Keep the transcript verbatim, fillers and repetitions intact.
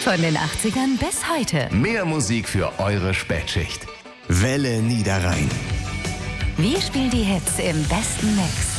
Von den achtzigern bis heute. Mehr Musik für eure Spätschicht. Welle Niederrhein. Wir spielen die Hits im besten Mix.